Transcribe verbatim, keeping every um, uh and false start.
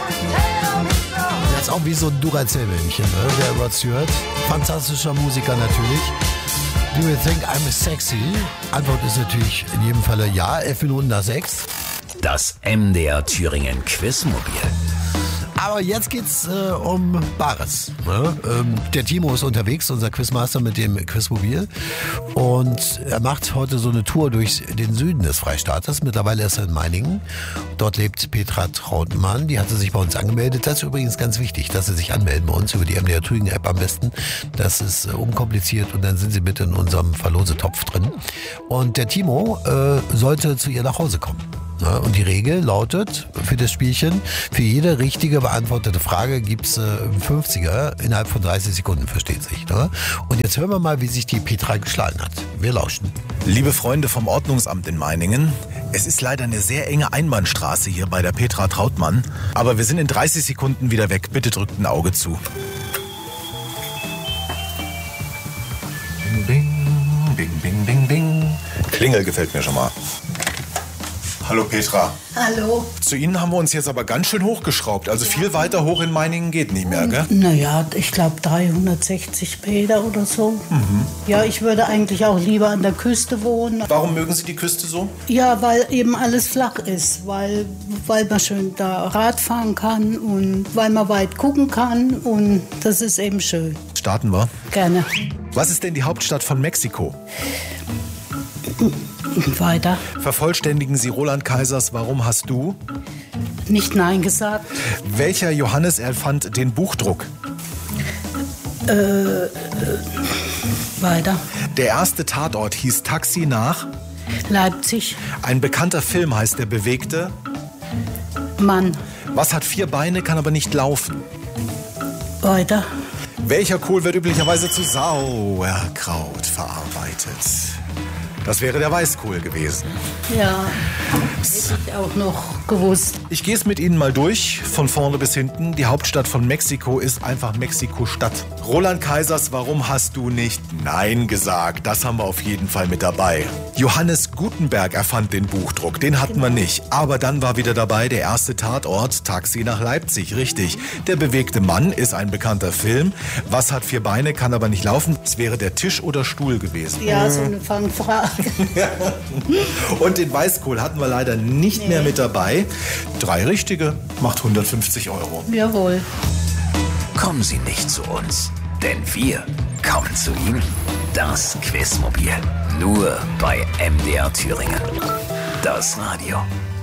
Der ist auch wie so ein Duracell-Männchen, ne? Der Rod Stewart. Fantastischer Musiker natürlich. Do you think I'm sexy? Antwort ist natürlich in jedem Falle ja. Elf Minuten nach sechs. Das M D R Thüringen Quizmobil. Aber jetzt geht's äh, um Bares. Ne? Ähm, der Timo ist unterwegs, unser Quizmaster mit dem Quizmobil. Und er macht heute so eine Tour durch den Süden des Freistaates. Mittlerweile ist er in Meiningen. Dort lebt Petra Trautmann. Die hatte sich bei uns angemeldet. Das ist übrigens ganz wichtig, dass Sie sich anmelden bei uns über die M D R Thüringen App am besten. Das ist äh, unkompliziert und dann sind Sie bitte in unserem Verlosetopf drin. Und der Timo äh, sollte zu ihr nach Hause kommen. Ja, und die Regel lautet für das Spielchen, für jede richtige beantwortete Frage gibt's äh, einen fünfziger innerhalb von dreißig Sekunden, versteht sich. Ne? Und jetzt hören wir mal, wie sich die Petra geschlagen hat. Wir lauschen. Liebe Freunde vom Ordnungsamt in Meiningen, es ist leider eine sehr enge Einbahnstraße hier bei der Petra Trautmann, aber wir sind in dreißig Sekunden wieder weg. Bitte drückt ein Auge zu. Bing, bing, bing, bing, bing, bing. Klingel gefällt mir schon mal. Hallo Petra. Hallo. Zu Ihnen haben wir uns jetzt aber ganz schön hochgeschraubt. Also viel weiter hoch in Meiningen geht nicht mehr, gell? Naja, ich glaube dreihundertsechzig Meter oder so. Mhm. Ja, ich würde eigentlich auch lieber an der Küste wohnen. Warum mögen Sie die Küste so? Ja, weil eben alles flach ist. Weil, weil man schön da Rad fahren kann und weil man weit gucken kann. Und das ist eben schön. Starten wir. Gerne. Was ist denn die Hauptstadt von Mexiko? Weiter. Vervollständigen Sie Roland Kaisers Warum hast du? Nicht Nein gesagt. Welcher Johannes erfand den Buchdruck? Äh, äh, weiter. Der erste Tatort hieß Taxi nach? Leipzig. Ein bekannter Film heißt Der Bewegte? Mann. Was hat vier Beine, kann aber nicht laufen? Weiter. Welcher Kohl wird üblicherweise zu Sauerkraut verarbeitet? Das wäre der Weißkohl gewesen. Ja, hätte ich auch noch gewusst. Ich gehe es mit Ihnen mal durch, von vorne bis hinten. Die Hauptstadt von Mexiko ist einfach Mexiko-Stadt. Roland Kaisers Warum hast du nicht Nein gesagt? Das haben wir auf jeden Fall mit dabei. Johannes Gutenberg erfand den Buchdruck, den hatten wir nicht. Aber dann war wieder dabei der erste Tatort, Taxi nach Leipzig, richtig. Der bewegte Mann ist ein bekannter Film. Was hat vier Beine, kann aber nicht laufen? Es wäre der Tisch oder Stuhl gewesen. Ja, so eine Fangfrage. Und den Weißkohl hatten wir leider nicht nee. mehr mit dabei. Drei richtige, macht hundertfünfzig Euro. Jawohl. Kommen Sie nicht zu uns, denn wir kommen zu Ihnen. Das Quizmobil, nur bei M D R Thüringen. Das Radio.